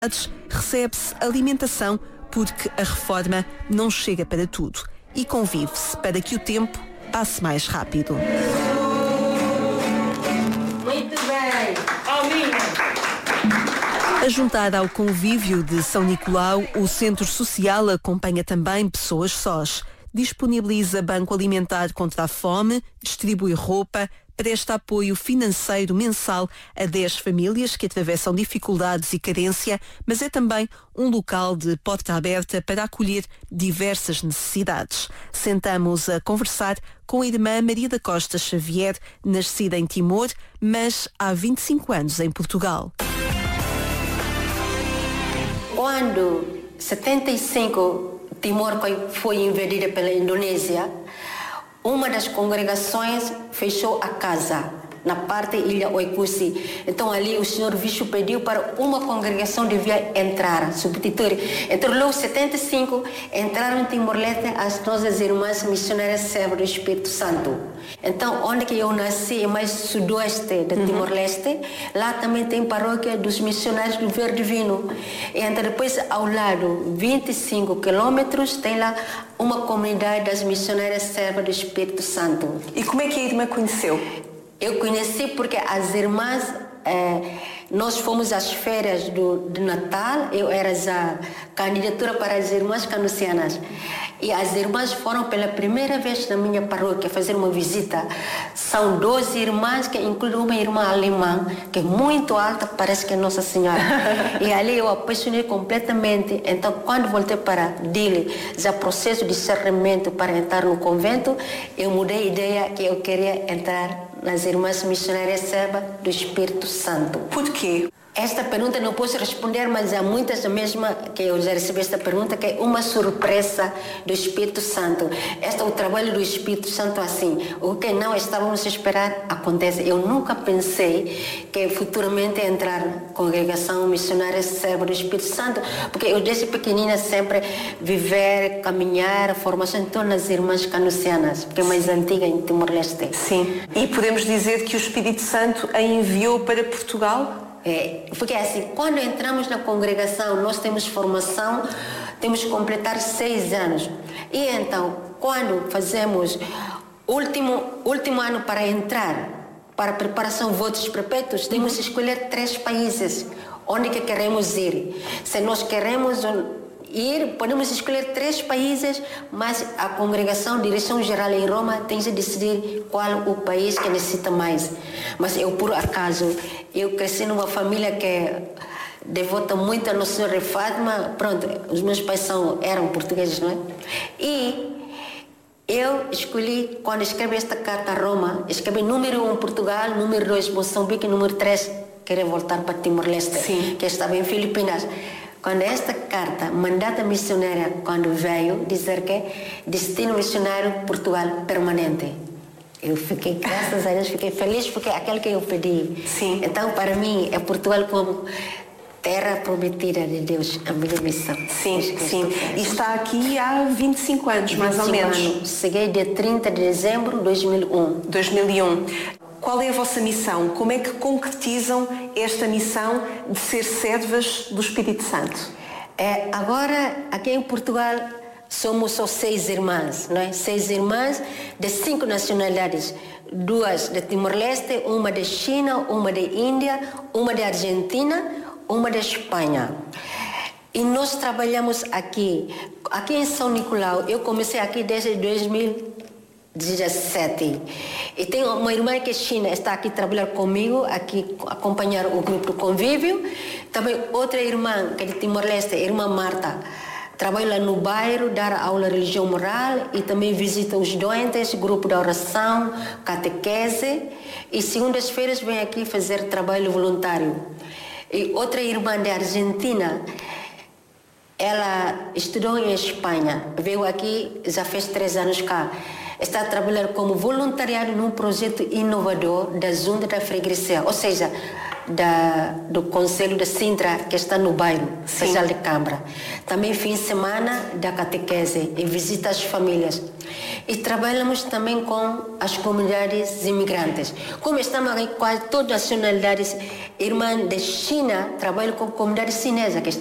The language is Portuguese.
recebe-se alimentação porque a reforma não chega para tudo e convive-se para que o tempo passe mais rápido. Muito bem, Ajuntada ao convívio de São Nicolau, o Centro Social acompanha também pessoas sós. Disponibiliza banco alimentar contra a fome, distribui roupa, presta apoio financeiro mensal a 10 famílias que atravessam dificuldades e carência, mas é também um local de porta aberta para acolher diversas necessidades. Sentamos a conversar com a irmã Maria da Costa Xavier, nascida em Timor, mas há 25 anos em Portugal. Quando 75 Timor foi invadida pela Indonésia, uma das congregações fechou a casa na parte da ilha Oikusi. Então ali o senhor Bicho pediu para uma congregação devia entrar, substituir. Então logo 75 entraram em Timor-Leste as nossas irmãs missionárias servas do Espírito Santo. Então onde que eu nasci, mais sudoeste de Timor-Leste, lá também tem paróquia dos missionários do Verde Divino. E então depois ao lado, 25 quilômetros, tem lá uma comunidade das missionárias servas do Espírito Santo. E como é que a irmã conheceu? Eu conheci porque as irmãs, nós fomos às férias de Natal, eu era a candidatura para as irmãs canucianas. E as irmãs foram pela primeira vez na minha paróquia fazer uma visita. São 12 irmãs, que incluem uma irmã alemã, que é muito alta, parece que é Nossa Senhora. E ali eu apaixonei completamente. Então, quando voltei para Dili, já processo de discernimento para entrar no convento, eu mudei a ideia que eu queria entrar nas irmãs missionárias servas do Espírito Santo. Por quê? Esta pergunta não posso responder, mas há muitas mesma que eu já recebi esta pergunta, que é uma surpresa do Espírito Santo. Este é o trabalho do Espírito Santo assim. O que não estávamos a esperar acontece. Eu nunca pensei que futuramente entrar na congregação missionária serva do Espírito Santo, porque eu desde pequenina sempre viver, caminhar, formação em torno das irmãs canucianas, que é mais antiga em Timor-Leste. Sim. E podemos dizer que o Espírito Santo a enviou para Portugal? Porque assim, quando entramos na congregação, nós temos formação, temos que completar 6 anos. E então, quando fazemos último ano para entrar, para a preparação votos perpétuos, temos que escolher 3 países onde que queremos ir. Se nós queremos ir, podemos escolher 3 países, mas a congregação, a direção geral em Roma, tem que decidir qual o país que necessita mais. Mas eu, por acaso, eu cresci numa família que devota muito a Nossa Senhora de Fátima. Pronto, os meus pais eram portugueses, não é? E eu escolhi, quando escrevi esta carta a Roma, escrevi número 1 Portugal, número 2 Moçambique, número 3 queria voltar para Timor-Leste, que estava em Filipinas. Quando esta carta, mandata missionária, quando veio dizer que destino missionário Portugal permanente, eu fiquei, graças a Deus, fiquei feliz porque é aquele que eu pedi. Sim. Então, para mim, é Portugal como terra prometida de Deus, a minha missão. Sim, sim. E está aqui há 25 anos, mais ou menos. Cheguei dia 30 de dezembro de 2001. 2001. Qual é a vossa missão? Como é que concretizam esta missão de ser servas do Espírito Santo? Agora, aqui em Portugal, somos só 6 irmãs, não é? 6 irmãs de 5 nacionalidades. 2 de Timor-Leste, uma de China, uma de Índia, uma de Argentina, uma de Espanha. E nós trabalhamos aqui em São Nicolau. Eu comecei aqui desde 2017. E tem uma irmã que é China, está aqui trabalhar comigo, aqui acompanhar o grupo do convívio. Também outra irmã, que é de Timor-Leste, a irmã Marta, trabalha no bairro, dar aula de religião moral e também visita os doentes, grupo de oração, catequese. E segundas-feiras vem aqui fazer trabalho voluntário. E outra irmã da Argentina, ela estudou em Espanha, veio aqui, já fez 3 anos cá. Está a trabalhar como voluntariado num projeto inovador da Junta da Freguesia, ou seja, do Conselho de Sintra, que está no bairro, Sejal de Câmara. Também fim de semana da catequese e visita às famílias. E trabalhamos também com as comunidades imigrantes. Como estamos aqui quase todas as nacionalidades, irmã de China, trabalho com a comunidade chinesa, que